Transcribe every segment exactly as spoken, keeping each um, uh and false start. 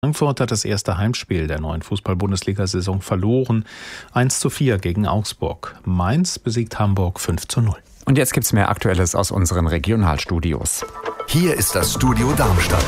Frankfurt hat das erste Heimspiel der neuen Fußball-Bundesliga-Saison verloren. eins zu vier gegen Augsburg. Mainz besiegt Hamburg fünf zu null. Und jetzt gibt's mehr Aktuelles aus unseren Regionalstudios. Hier ist das Studio Darmstadt.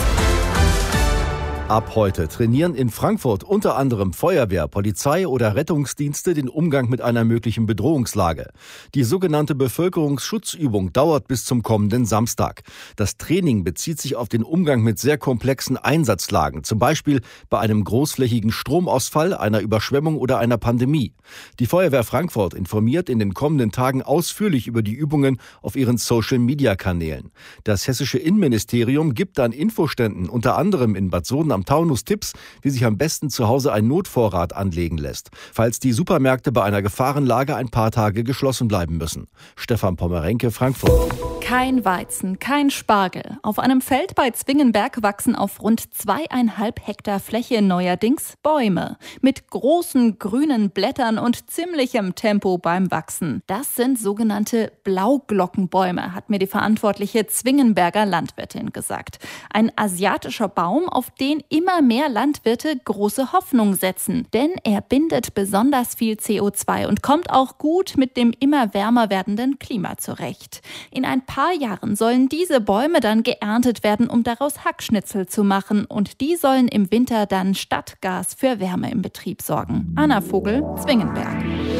Ab heute trainieren in Frankfurt unter anderem Feuerwehr, Polizei oder Rettungsdienste den Umgang mit einer möglichen Bedrohungslage. Die sogenannte Bevölkerungsschutzübung dauert bis zum kommenden Samstag. Das Training bezieht sich auf den Umgang mit sehr komplexen Einsatzlagen, zum Beispiel bei einem großflächigen Stromausfall, einer Überschwemmung oder einer Pandemie. Die Feuerwehr Frankfurt informiert in den kommenden Tagen ausführlich über die Übungen auf ihren Social-Media-Kanälen. Das hessische Innenministerium gibt an Infoständen unter anderem in Bad Soden am Taunus Tipps, wie sich am besten zu Hause ein Notvorrat anlegen lässt, falls die Supermärkte bei einer Gefahrenlage ein paar Tage geschlossen bleiben müssen. Stefan Pommerenke, Frankfurt. Kein Weizen, kein Spargel. Auf einem Feld bei Zwingenberg wachsen auf rund zweieinhalb Hektar Fläche neuerdings Bäume. Mit großen grünen Blättern und ziemlichem Tempo beim Wachsen. Das sind sogenannte Blauglockenbäume, hat mir die verantwortliche Zwingenberger Landwirtin gesagt. Ein asiatischer Baum, auf den immer mehr Landwirte große Hoffnung setzen. Denn er bindet besonders viel C O zwei und kommt auch gut mit dem immer wärmer werdenden Klima zurecht. In ein paar Jahren sollen diese Bäume dann geerntet werden, um daraus Hackschnitzel zu machen. Und die sollen im Winter dann statt Gas für Wärme im Betrieb sorgen. Anna Vogel, Zwingenberg.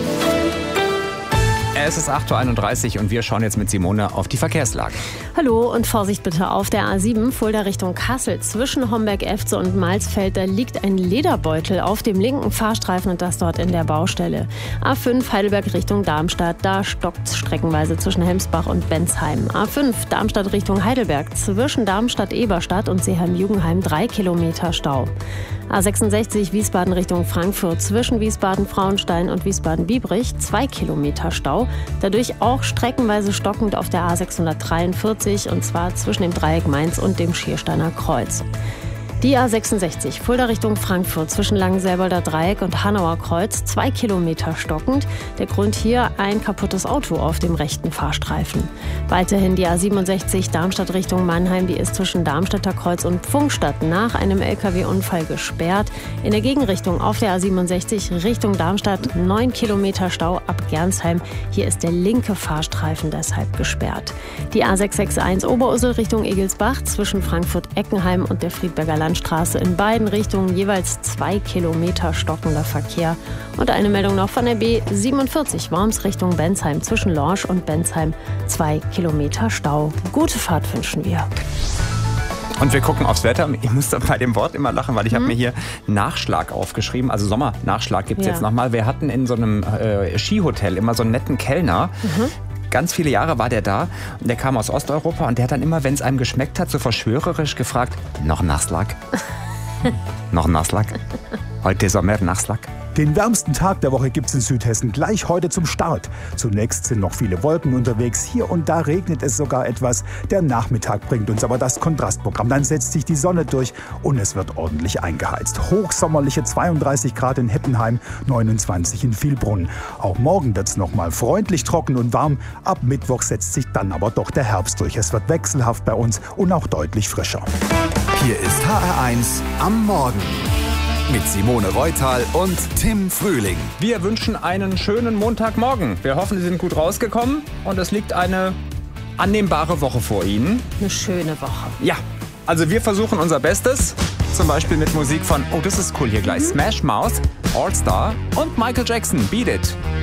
Es ist acht Uhr einunddreißig und wir schauen jetzt mit Simone auf die Verkehrslage. Hallo und Vorsicht bitte auf der A sieben, Fulda Richtung Kassel. Zwischen Homberg-Efze und Malsfeld, da liegt ein Lederbeutel auf dem linken Fahrstreifen und das dort in der Baustelle. A fünf, Heidelberg Richtung Darmstadt, da stockt es streckenweise zwischen Hemsbach und Bensheim. A fünf, Darmstadt Richtung Heidelberg, zwischen Darmstadt-Eberstadt und Seeheim-Jugenheim drei Kilometer Stau. A sechsundsechzig, Wiesbaden Richtung Frankfurt, zwischen Wiesbaden-Frauenstein und Wiesbaden-Biebrich zwei Kilometer Stau. Dadurch auch streckenweise stockend auf der A sechshundertdreiundvierzig und zwar zwischen dem Dreieck Mainz und dem Schiersteiner Kreuz. Die A sechsundsechzig, Fulda Richtung Frankfurt, zwischen Langenselbolder Dreieck und Hanauer Kreuz, zwei Kilometer stockend. Der Grund hier ein kaputtes Auto auf dem rechten Fahrstreifen. Weiterhin die A siebenundsechzig, Darmstadt Richtung Mannheim, die ist zwischen Darmstädter Kreuz und Pfungstadt nach einem L K W-Unfall gesperrt. In der Gegenrichtung auf der A siebenundsechzig Richtung Darmstadt neun Kilometer Stau ab Gernsheim. Hier ist der linke Fahrstreifen deshalb gesperrt. Die A sechshundereinundsechzig Oberursel Richtung Egelsbach, zwischen Frankfurt-Eckenheim und der Friedberger Land Straße in beiden Richtungen jeweils zwei Kilometer stockender Verkehr. Und eine Meldung noch von der B siebenundvierzig, Worms Richtung Bensheim, zwischen Lorsch und Bensheim zwei Kilometer Stau. Gute Fahrt wünschen wir. Und wir gucken aufs Wetter. Ich muss bei dem Wort immer lachen, weil ich hm. habe mir hier Nachschlag aufgeschrieben. Also Sommernachschlag gibt es ja. jetzt nochmal. Wir hatten in so einem äh, Skihotel immer so einen netten Kellner. Mhm. Ganz viele Jahre war der da und der kam aus Osteuropa und der hat dann immer, wenn es einem geschmeckt hat, so verschwörerisch gefragt, noch Nachschlag? Noch Nachschlag? Heute Sommer Nachschlag? Den wärmsten Tag der Woche gibt's in Südhessen gleich heute zum Start. Zunächst sind noch viele Wolken unterwegs. Hier und da regnet es sogar etwas. Der Nachmittag bringt uns aber das Kontrastprogramm. Dann setzt sich die Sonne durch und es wird ordentlich eingeheizt. Hochsommerliche zweiunddreißig Grad in Heppenheim, neunundzwanzig in Vielbrunn. Auch morgen wird's noch mal freundlich trocken und warm. Ab Mittwoch setzt sich dann aber doch der Herbst durch. Es wird wechselhaft bei uns und auch deutlich frischer. Hier ist H R eins am Morgen. Mit Simone Reutal und Tim Frühling. Wir wünschen einen schönen Montagmorgen. Wir hoffen, Sie sind gut rausgekommen und es liegt eine annehmbare Woche vor Ihnen. Eine schöne Woche. Ja, also wir versuchen unser Bestes. Zum Beispiel mit Musik von, oh, das ist cool hier gleich, mhm. Smash Mouth, All Star und Michael Jackson, Beat It.